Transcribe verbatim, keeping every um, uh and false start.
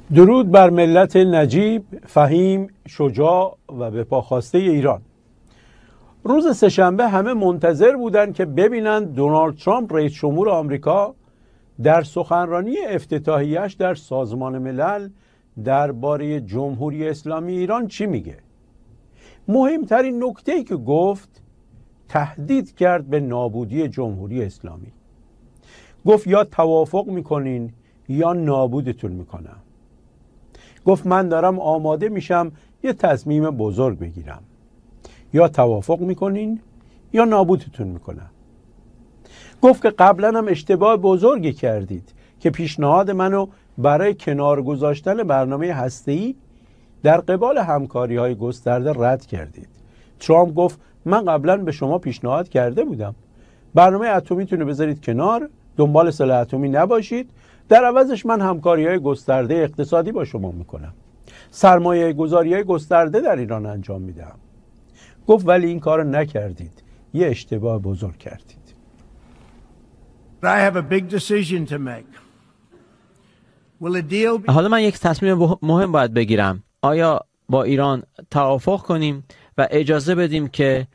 درود بر ملت نجیب، فهیم، شجاع و به پا خواسته ایران. روز سه‌شنبه همه منتظر بودند که ببینند دونالد ترامپ رئیس جمهور آمریکا در سخنرانی افتتاحیه‌اش در سازمان ملل درباره جمهوری اسلامی ایران چی میگه. مهمترین نکته‌ای که گفت تهدید کرد به نابودی جمهوری اسلامی. گفت یا توافق میکنین یا نابودتون میکنم. گفت من دارم آماده میشم یه تصمیم بزرگ بگیرم، یا توافق میکنین یا نابودتون میکنم. گفت که قبلا هم اشتباه بزرگی کردید که پیشنهاد منو برای کنار گذاشتن برنامه هسته‌ای در قبال همکاری های گسترده رد کردید. ترامپ گفت من قبلا به شما پیشنهاد کرده بودم برنامه اتمیتون رو بذارید کنار، دنبال سلاح اتمی نباشید، در عوضش من همکاری های گسترده اقتصادی با شما میکنم، سرمایه گذاری های گسترده در ایران انجام میدم. گفت ولی این کار نکردید، یه اشتباه بزرگ کردید. I have a big decision to make. Will a deal be... حالا من یک تصمیم مهم باید بگیرم. آیا با ایران توافق کنیم و اجازه بدیم که